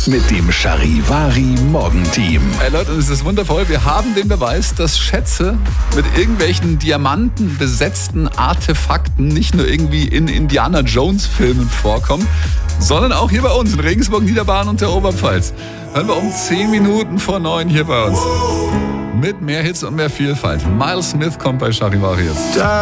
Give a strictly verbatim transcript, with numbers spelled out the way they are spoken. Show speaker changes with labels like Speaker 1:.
Speaker 1: mit dem Charivari Morgenteam.
Speaker 2: Hey Leute, es ist wundervoll. Wir haben den Beweis, dass Schätze mit irgendwelchen Diamanten besetzten Artefakten nicht nur irgendwie in Indiana Jones Filmen vorkommen, sondern auch hier bei uns in Regensburg, Niederbayern und der Oberpfalz. Hören wir um zehn Minuten vor neun hier bei uns. Mit mehr Hits und mehr Vielfalt. Miles Smith kommt bei Charivari jetzt.